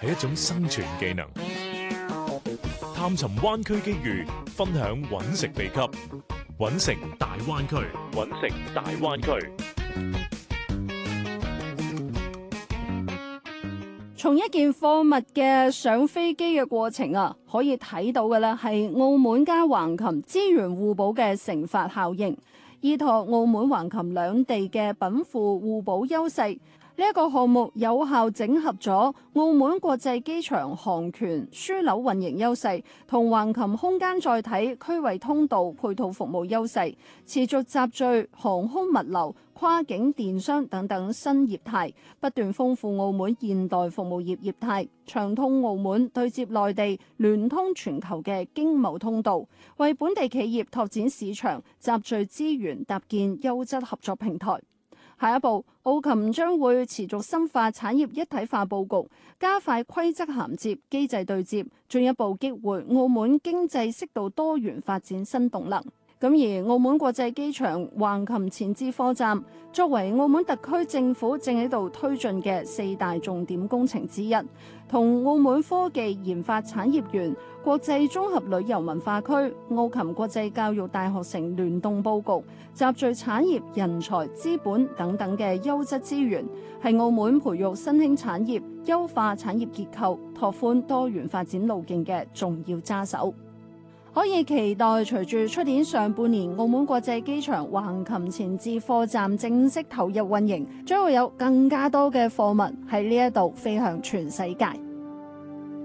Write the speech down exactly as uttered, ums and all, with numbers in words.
係一種生存技能。探尋灣區機遇，分享揾食秘笈，揾食大灣區，揾食大灣區。 從一件貨物嘅上飛機嘅過程啊，可以睇到嘅咧係澳門加橫琴資源互補嘅乘法效應，依託澳門橫琴兩地嘅稟賦互補優勢。呢一個項目有效整合咗澳門國際機場航權樞紐運營優勢同橫琴空間載體區域通道配套服務優勢，持續集聚航空物流、跨境電商等等新業態，不斷豐富澳門現代服務業業態，暢通澳門對接內地、聯通全球嘅經貿通道，為本地企業拓展市場、集聚資源、搭建優質合作平台。下一步，澳琴將會持續深化產業一體化佈局，加快規則銜接、機制對接，進一步激活澳門經濟適度多元發展新動能。咁而澳門國際機場橫琴前置貨站，作為澳門特區政府正喺度推進嘅四大重點工程之一，同澳門科技研發產業園、國際綜合旅遊文化區、澳琴國際教育大學城聯動佈局，集聚產業、人才、資本等等嘅優質資源，係澳門培育新興產業、優化產業結構、拓寬多元發展路徑嘅重要揸手。可以期待隨住出年上半年澳門國際機場橫琴前置貨站正式投入運營，將會有更加多嘅貨物喺呢一度飛向全世界。